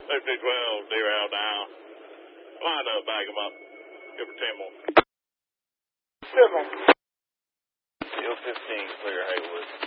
5012, Deer Owl dial. Line up, bag them up. Give her 10 more. Civil. Field 15, clear Haywood.